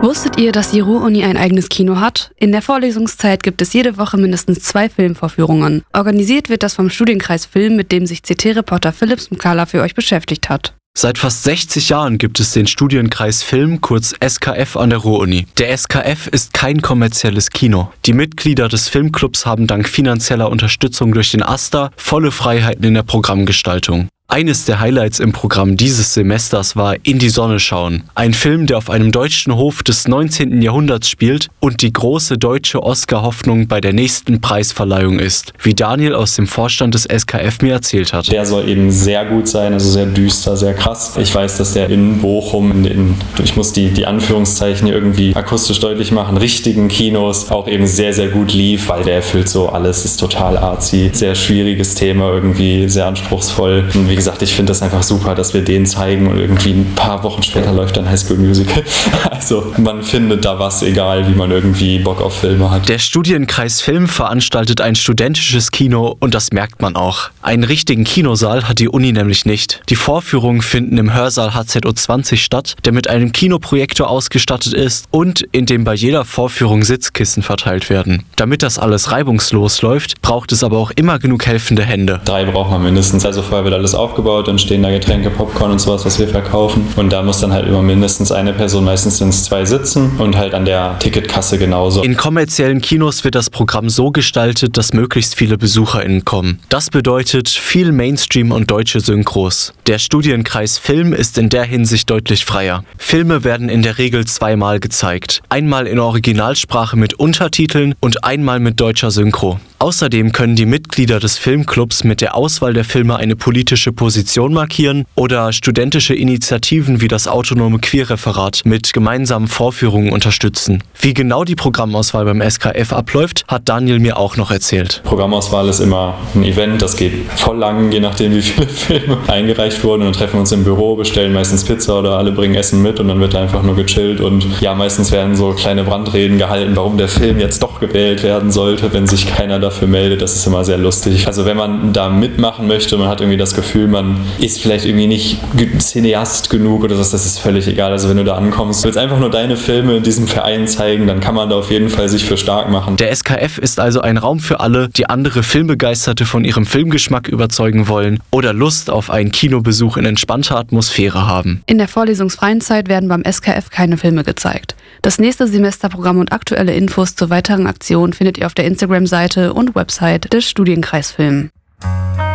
Wusstet ihr, dass die Ruhr-Uni ein eigenes Kino hat? In der Vorlesungszeit gibt es jede Woche mindestens 2 Filmvorführungen. Organisiert wird das vom Studienkreis Film, mit dem sich CT-Reporter Philipp Smkala für euch beschäftigt hat. Seit fast 60 Jahren gibt es den Studienkreis Film, kurz SKF, an der Ruhr-Uni. Der SKF ist kein kommerzielles Kino. Die Mitglieder des Filmclubs haben dank finanzieller Unterstützung durch den AStA volle Freiheiten in der Programmgestaltung. Eines der Highlights im Programm dieses Semesters war In die Sonne schauen. Ein Film, der auf einem deutschen Hof des 19. Jahrhunderts spielt und die große deutsche Oscar-Hoffnung bei der nächsten Preisverleihung ist, wie Daniel aus dem Vorstand des SKF mir erzählt hat. Der soll eben sehr gut sein, also sehr düster, sehr krass. Ich weiß, dass der in Bochum, ich muss die Anführungszeichen irgendwie akustisch deutlich machen, richtigen Kinos auch eben sehr, sehr gut lief, weil der erfüllt so alles, ist total arzi, sehr schwieriges Thema, irgendwie sehr anspruchsvoll. Und wie gesagt, ich finde das einfach super, dass wir den zeigen und irgendwie ein paar Wochen später läuft dann High School Musical. Also man findet da was, egal wie man irgendwie Bock auf Filme hat. Der Studienkreis Film veranstaltet ein studentisches Kino und das merkt man auch. Einen richtigen Kinosaal hat die Uni nämlich nicht. Die Vorführungen finden im Hörsaal HZO 20 statt, der mit einem Kinoprojektor ausgestattet ist und in dem bei jeder Vorführung Sitzkissen verteilt werden. Damit das alles reibungslos läuft, braucht es aber auch immer genug helfende Hände. 3 braucht man mindestens, also vorher wird alles aufgebaut, dann stehen da Getränke, Popcorn und sowas, was wir verkaufen. Und da muss dann halt immer mindestens eine Person, meistens sind es 2 sitzen und halt an der Ticketkasse genauso. In kommerziellen Kinos wird das Programm so gestaltet, dass möglichst viele BesucherInnen kommen. Das bedeutet viel Mainstream und deutsche Synchros. Der Studienkreis Film ist in der Hinsicht deutlich freier. Filme werden in der Regel 2-mal gezeigt. Einmal in Originalsprache mit Untertiteln und einmal mit deutscher Synchro. Außerdem können die Mitglieder des Filmclubs mit der Auswahl der Filme eine politische Position markieren oder studentische Initiativen wie das autonome Queerreferat mit gemeinsamen Vorführungen unterstützen. Wie genau die Programmauswahl beim SKF abläuft, hat Daniel mir auch noch erzählt. Programmauswahl ist immer ein Event, das geht voll lang, je nachdem wie viele Filme eingereicht wurden. Und dann treffen wir uns im Büro, bestellen meistens Pizza oder alle bringen Essen mit und dann wird einfach nur gechillt. Und ja, meistens werden so kleine Brandreden gehalten, warum der Film jetzt doch gewählt werden sollte, wenn sich keiner dafür meldet. Das ist immer sehr lustig. Also wenn man da mitmachen möchte, man hat irgendwie das Gefühl, man ist vielleicht irgendwie nicht Cineast genug oder so, das ist völlig egal. Also wenn du da ankommst, willst einfach nur deine Filme in diesem Verein zeigen, dann kann man da auf jeden Fall sich für stark machen. Der SKF ist also ein Raum für alle, die andere Filmbegeisterte von ihrem Filmgeschmack überzeugen wollen oder Lust auf einen Kinobesuch in entspannter Atmosphäre haben. In der vorlesungsfreien Zeit werden beim SKF keine Filme gezeigt. Das nächste Semesterprogramm und aktuelle Infos zu weiteren Aktionen findet ihr auf der Instagram-Seite und Website des Studienkreis Film.